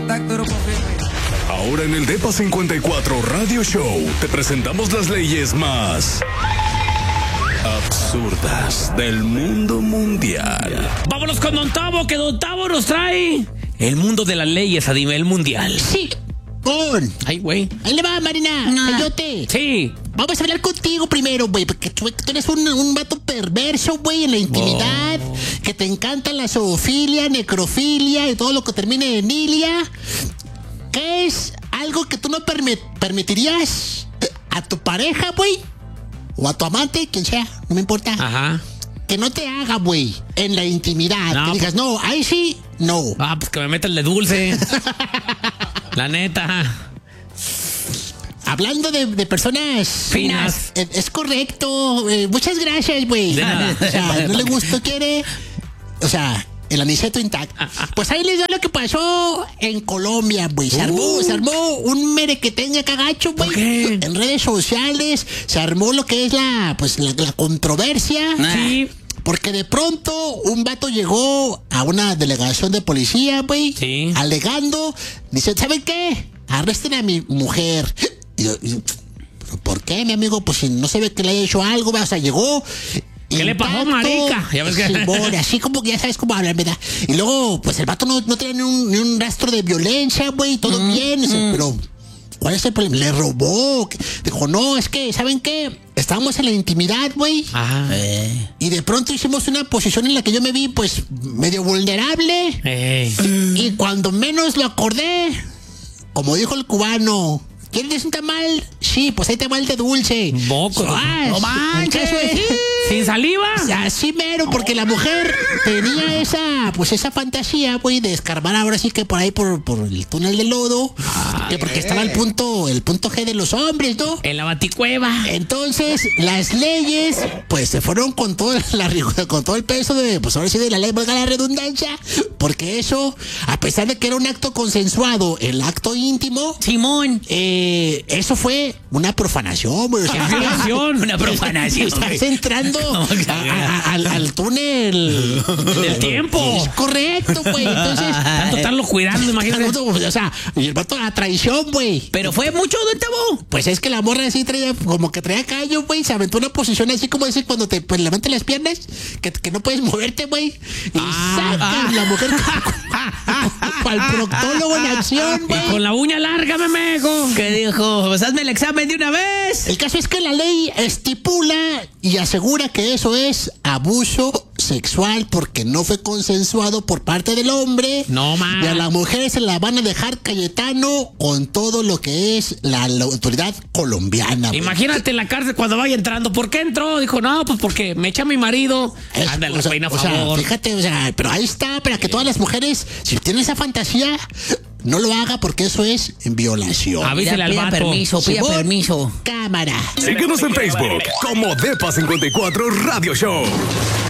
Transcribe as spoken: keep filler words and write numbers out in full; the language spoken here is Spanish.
contacto, Grupo Firme. Ahora en el Depa cincuenta y cuatro Radio Show te presentamos las leyes más absurdas del mundo mundial. Vámonos con Don Tavo, que Don Tavo nos trae el mundo de las leyes a nivel mundial. Sí. Bon. Ay, güey. Ahí le va, Marina. No. Cayote. Sí. Vamos a hablar contigo primero, güey, porque tú, tú eres un, un vato perverso, güey, en la intimidad, oh. que te encanta la zoofilia, necrofilia y todo lo que termine en ilia. ¿Qué es algo que tú no permi- permitirías a tu pareja, güey? O a tu amante, quien sea, no me importa. Ajá. Que no te haga, güey, en la intimidad. No, que digas, pues, no, ahí sí, no. Ah, pues que me meta el de dulce. La neta. Hablando de, de personas finas. Es, es correcto. Eh, muchas gracias, güey. De nada. O sea, no le gustó, quiere. O sea, el aniceto intacto. Pues ahí les doy lo que pasó en Colombia, güey. Se armó, uh. se armó un merequetenga cagacho, güey. En redes sociales se armó lo que es la, pues, la, la controversia. Sí. Porque de pronto un vato llegó a una delegación de policía, güey. Sí. Alegando. Dice, ¿saben qué? Arresten a mi mujer. Y yo, y yo, ¿por qué, mi amigo? Pues si no se ve que le haya hecho algo, o sea, llegó. ¿Qué le pasó, marica? Ya ves que... Simón, así como que ya sabes cómo hablar, ¿verdad? Y luego, pues el vato no, no tenía ni un, ni un rastro de violencia, güey, todo mm, bien. Mm. Pero, ¿cuál es el problema? Le robó. Dijo, no, es que, ¿saben qué? Estábamos en la intimidad, güey. Ajá. Eh. Y de pronto hicimos una posición en la que yo me vi, pues, medio vulnerable. Eh. Y cuando menos lo acordé, como dijo el cubano, ¿quieres un tamal? Sí, pues ahí te va el de dulce. Moco. Ah, no manches. ¿Sin saliva? Así mero, porque la mujer tenía esa, pues esa fantasía, güey, de escarbar ahora sí que por ahí por, por el túnel de lodo. Ay, que porque eh. estaba el punto, el punto G de los hombres, ¿no? En la baticueva. Entonces, las leyes, pues se fueron con todo, la, con todo el peso de, pues ahora sí de la ley, valga la redundancia, porque eso, a pesar de que era un acto consensuado, el acto íntimo, Simón, eh, eso fue una profanación, güey. O sea, profanación, una profanación. Estás entrando a, a, al, al túnel del tiempo. Es correcto, güey. Entonces, tanto estarlo cuidando, imagínate. O sea, y el vato a traición, güey. Pero fue mucho, Don Tavo. Pues es que la morra así traía, como que traía callo, güey. Se aventó una posición así como decir cuando te pues, levantas las piernas, que, que no puedes moverte, güey. Y ah, saca ah. la mujer al proctólogo en acción, güey. Con la uña larga, memejo. ¿Qué dijo? Pues hazme el examen de una vez. El caso es que la ley estipula y asegura que eso es abuso sexual porque no fue consensuado por parte del hombre. No, man. Y a la mujer se la van a dejar Cayetano con todo lo que es la, la autoridad colombiana. Imagínate en la cárcel cuando vaya entrando. ¿Por qué entró? Dijo, no, pues porque me echa mi marido. Es, Ándale, o sea, peina, o por sea, favor. Fíjate, o sea, pero ahí está, para que todas las mujeres, si tienen esa fantasía, no lo haga porque eso es violación. Avísale al vato. permiso, pida ¿Sí, permiso. Cámara. Síguenos en Facebook como Depa cincuenta y cuatro Radio Show.